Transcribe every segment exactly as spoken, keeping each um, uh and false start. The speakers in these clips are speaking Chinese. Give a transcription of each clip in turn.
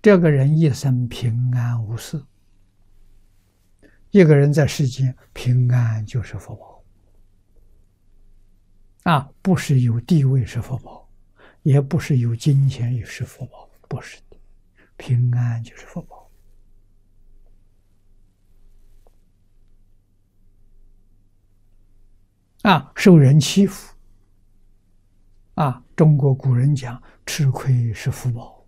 这个人一生平安无事。一个人在世间平安就是福报啊，不是有地位是福报，也不是有金钱也是福报，不是的，平安就是福报。啊，受人欺负啊，中国古人讲吃亏是福报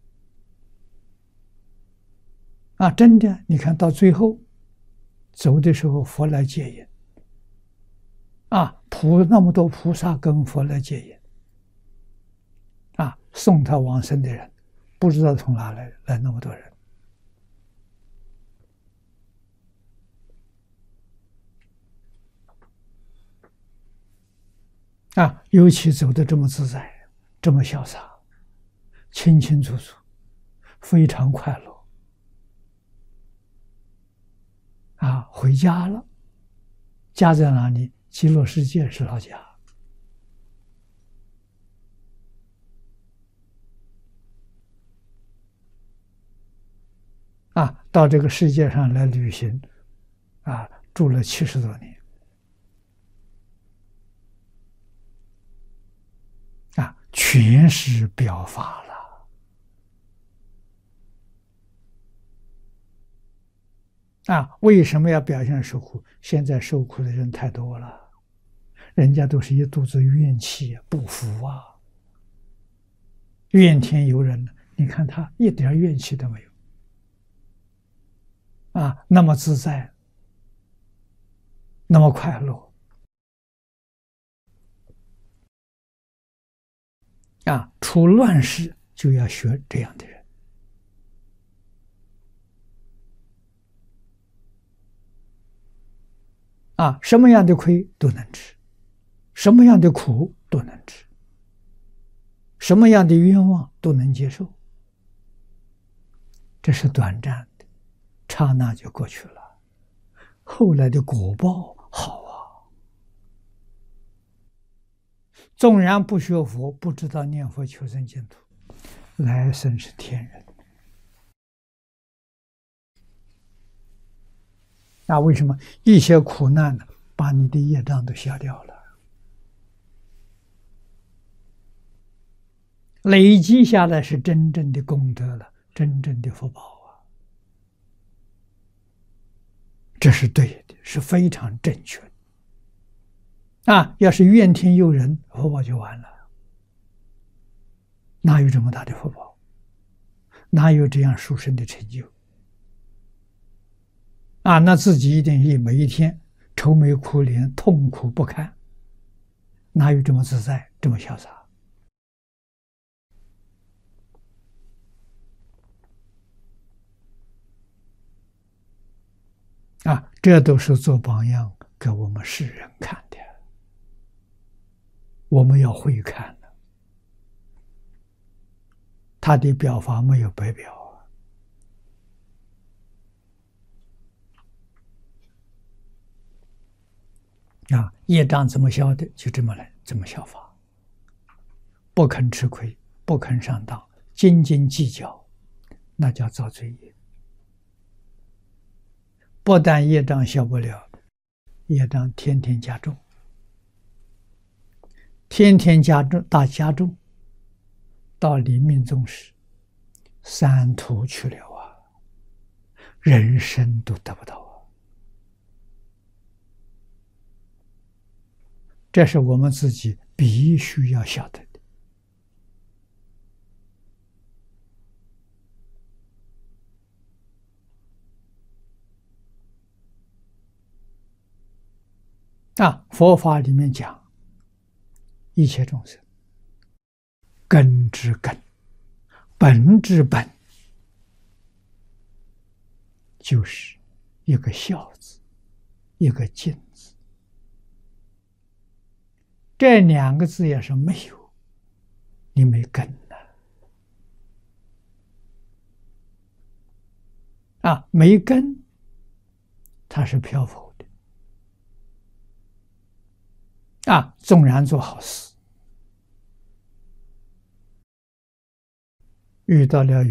啊，真的，你看到最后走的时候，佛来接引啊，菩那么多菩萨跟佛来接引啊，送他往生的人不知道从哪来来那么多人啊，尤其走得这么自在，这么潇洒，清清楚楚，非常快乐啊！回家了，家在哪里？极乐世界是老家啊！到这个世界上来旅行啊，住了七十多年啊，全是表法了。啊，为什么要表现受苦？现在受苦的人太多了，人家都是一肚子怨气，不服啊，怨天尤人。你看他一点怨气都没有，啊，那么自在，那么快乐，啊，出乱世就要学这样的人。啊，什么样的亏都能吃，什么样的苦都能吃，什么样的愿望都能接受。这是短暂的，刹那就过去了。后来的果报好啊！纵然不学佛，不知道念佛求生净土，来生是天人。那为什么一些苦难呢？把你的业障都消掉了，累积下来是真正的功德了，真正的福报啊！这是对的，是非常正确的啊！要是怨天尤人，福报就完了。哪有这么大的福报？哪有这样殊胜的成就？啊，那自己一定以每一天愁眉苦脸、痛苦不堪，哪有这么自在、这么潇洒？啊，这都是做榜样给我们世人看的，我们要会看的。他的表法没有白表。啊，业障怎么消的？就这么来，这么消法。不肯吃亏，不肯上当，斤斤计较，那叫造罪业。不但业障消不了，业障天天加重，天天加重，大加重，到临命终时，三途去了啊，人生都得不到啊。这是我们自己必须要晓得的。啊，佛法里面讲，一切众生根之根，本之本，就是一个孝字，一个敬字。这两个字要是没有，你没根呐！啊，没根，它是漂浮的。啊，纵然做好事，遇到了